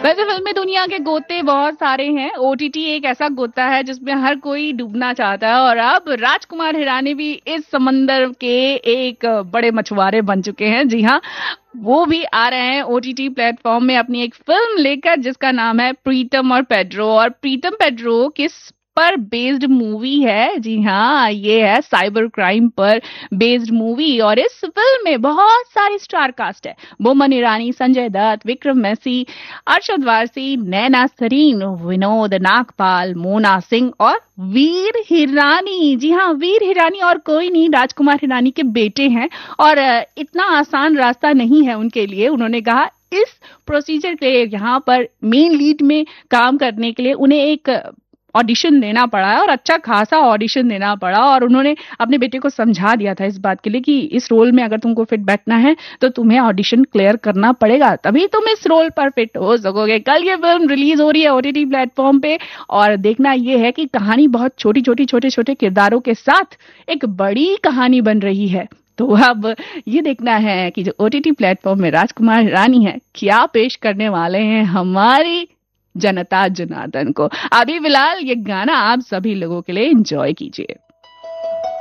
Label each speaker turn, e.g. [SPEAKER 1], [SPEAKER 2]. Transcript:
[SPEAKER 1] वैसे फिल्मी दुनिया के गोते बहुत सारे हैं। ओटीटी एक ऐसा गोता है जिसमें हर कोई डूबना चाहता है, और अब राजकुमार हिरानी भी इस समंदर के एक बड़े मछुआरे बन चुके हैं। जी हाँ, वो भी आ रहे हैं ओटीटी प्लेटफॉर्म में अपनी एक फिल्म लेकर जिसका नाम है प्रीतम और पेड्रो। और प्रीतम पेड्रो किस पर बेस्ड मूवी है? जी हाँ, ये है साइबर क्राइम पर बेस्ड मूवी। और इस फिल्म में बहुत सारी स्टार कास्ट है। बोमन ईरानी, संजय दत्त, विक्रम मैसी, अरशद वारसी, नैना सरीन, विनोद नागपाल, मोना सिंह और वीर हिरानी। जी हाँ, वीर हिरानी और कोई नहीं, राजकुमार हिरानी के बेटे हैं। और इतना आसान रास्ता नहीं है उनके लिए। उन्होंने कहा इस प्रोसीजर के लिए, यहाँ पर मेन लीड में काम करने के लिए उन्हें एक ऑडिशन देना पड़ा है, और अच्छा खासा ऑडिशन देना पड़ा। और उन्होंने अपने बेटे को समझा दिया था इस बात के लिए कि इस रोल में अगर तुमको फिट बैठना है तो तुम्हें ऑडिशन क्लियर करना पड़ेगा, तभी तुम इस रोल पर फिट हो सकोगे। कल ये फिल्म रिलीज हो रही है ओटीटी प्लेटफॉर्म पे, और देखना ये है कि कहानी बहुत छोटी छोटी छोटे छोटे किरदारों के साथ एक बड़ी कहानी बन रही है। तो अब ये देखना है कि जो ओटीटी प्लेटफॉर्म में राजकुमार हिरानी है, क्या पेश करने वाले हैं हमारी जनता जनार्दन को। अभी फिलहाल ये गाना आप सभी लोगों के लिए एंजॉय कीजिए।